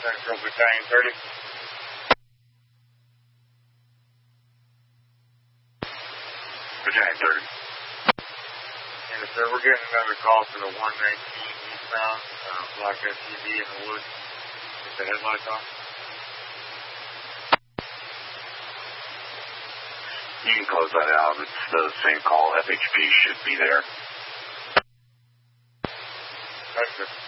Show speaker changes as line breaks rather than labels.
Central Battalion 30.
Battalion 30.
Yes, sir. We're getting another call for the 119 eastbound black SUV in the woods with the headlights on.
You can close that out. It's the same call. FHP should be there.
Thanks, sir.